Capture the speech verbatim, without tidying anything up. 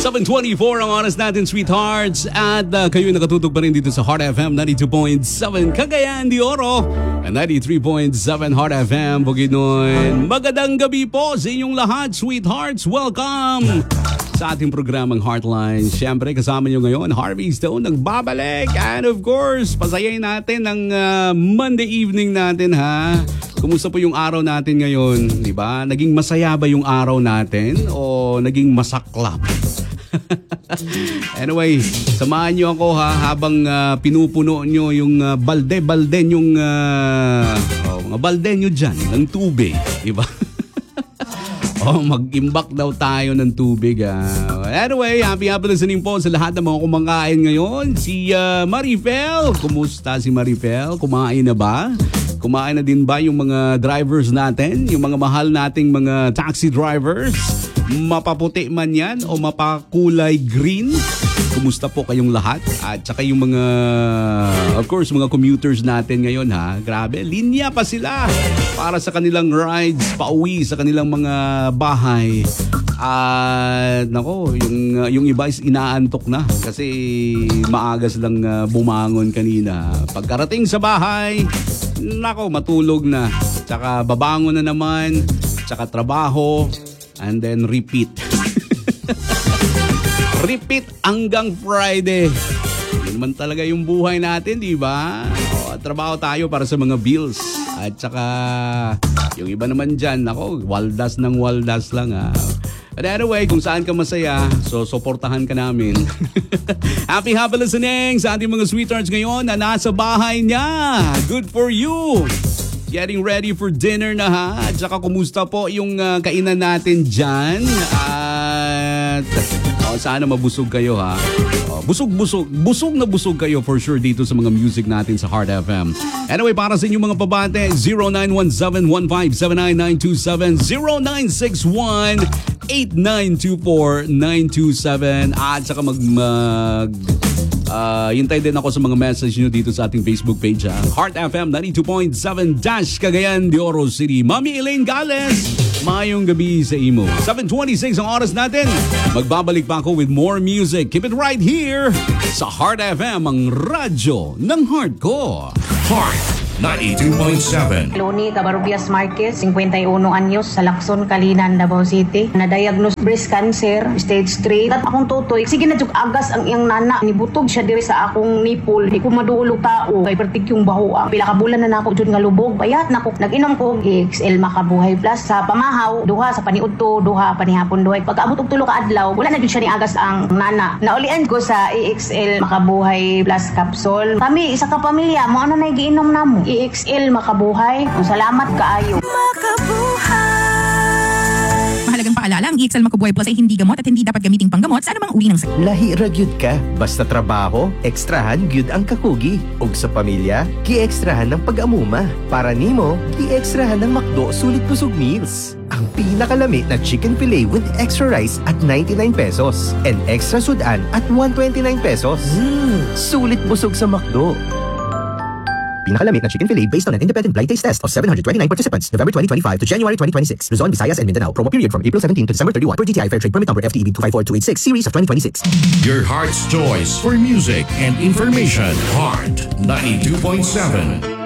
seven twenty-four ang oras natin, sweethearts. At uh, kayo nakatutog pa rin dito sa Heart F M ninety-two point seven Cagayan de Oro, ninety-three point seven Heart F M Bukidnon. Magandang gabi po sa inyong lahat, sweethearts. Welcome sa ating programang Heartline. Siyempre, kasama nyo ngayon, Harvey Stone, nagbabalik. And of course, pasayain natin ang uh, Monday evening natin, ha? Kumusta po yung araw natin ngayon? Di ba? Naging masaya ba yung araw natin? O naging masaklap? Anyway, samahan nyo ako, ha? Habang uh, pinupuno nyo yung uh, balde-balde yung uh, oh, mga balde nyo dyan ng tubig. Di ba? Oh, mag-imbak daw tayo ng tubig. Ah. Anyway, happy happy listening po sa lahat ng mga kumakain ngayon. Si uh, Marifel. Kumusta si Marifel? Kumain na ba? Kumain na din ba yung mga drivers natin? Yung mga mahal nating mga taxi drivers? Mapaputi man yan o mapakulay green? Kumusta po kayong lahat? At saka yung mga, of course, mga commuters natin ngayon, ha? Grabe, linya pa sila para sa kanilang rides pauwi sa kanilang mga bahay. At nako, yung, yung iba is inaantok na kasi maagas lang uh, bumangon kanina. Pagkarating sa bahay, nako, matulog na. Tsaka babangon na naman, tsaka trabaho, and then repeat. Repeat hanggang Friday. Yun man talaga yung buhay natin, di ba? O, trabaho tayo para sa mga bills. At saka, yung iba naman dyan, ako, waldas ng waldas lang, ha. But anyway, kung saan ka masaya, so suportahan ka namin. Happy happy listening sa ating mga sweethearts ngayon na nasa bahay niya. Good for you. Getting ready for dinner na, ha. At saka, kumusta po yung uh, kainan natin dyan? At oh, sana mabusog kayo, ha. Oh, busog-busog. Busog na busog kayo for sure dito sa mga music natin sa Heart F M. Anyway, para sa inyong mga pabate, zero nine one seven one five seven nine nine two seven, zero nine six one eight nine two four nine two seven. At saka mag... mag Uh, hintay din ako sa mga message nyo dito sa ating Facebook page, ha? Heart F M ninety-two point seven Dash Cagayan de Oro City. Mami Elaine Gales, mayong gabi sa imo. seven twenty-six ang oras natin. Magbabalik pa ako with more music. Keep it right here sa Heart F M, ang radyo ng heart ko. Heart ninety-two point seven. Loni Cabarubias Marquez, fifty-one anyos, sa Lacson, Kalinan, Davao City. Na-diagnose breast cancer, stage three. At akong tutoy, sige na jug agas ang iyang nana. Nibutog siya diri sa akong nipple. Di ko maduulog tao. Kay pertik yung baho. Pila ka bulan na nako jud nga lubog. Bayat nako. Nag-inom ko E X L Makabuhay Plus sa pamahaw. Duha sa paniudto, duha panihapon duhay. Pagkaabot og tulo ka adlaw, wala na jud siya ni agas ang nana. Naulian ko sa E X L Makabuhay Plus capsule. Kami isa ka pamilya, mo ano na giinom namo. E X L Makabuhay. Salamat kaayo. Makabuhay. Mahalagang paalala, ang E X L Makabuhay Plus ay hindi gamot at hindi dapat gamiting panggamot sa anumang uri ng sakit. Lahi ra gyud ka, basta trabaho, ekstrahan gyud ang kakugi. Ug sa pamilya, gi-ekstrahan ng pag-amuma. Para nimo, gi-ekstrahan ng McDo Sulit Busog Meals. Ang pinakalami na chicken fillet with extra rice at ninety-nine pesos and extra sudan at one twenty-nine pesos. Mm, sulit busog sa McDo. Pinakalamit na chicken fillet based on an independent blind taste test of seven hundred twenty-nine participants, November twenty twenty-five to January twenty twenty-six. Luzon, Visayas, and Mindanao. Promo period from April seventeenth to December thirty-first. Per D T I Fair Trade Permit Number F T E B two five four two eight six, Series of twenty twenty-six. Your heart's choice for music and information. Heart ninety-two point seven.